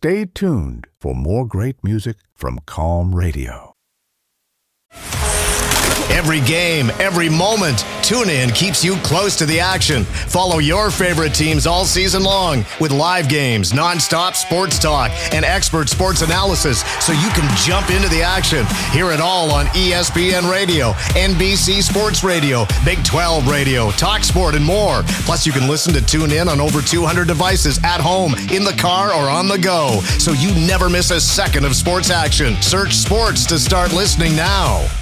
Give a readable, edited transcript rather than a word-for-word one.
Stay tuned for more great music from Calm Radio. Every game, every moment, TuneIn keeps you close to the action. Follow your favorite teams all season long with live games, nonstop sports talk, and expert sports analysis so you can jump into the action. Hear it all on ESPN Radio, NBC Sports Radio, Big 12 Radio, TalkSport, and more. Plus, you can listen to TuneIn on over 200 devices at home, in the car, or on the go, so you never miss a second of sports action. Search sports to start listening now.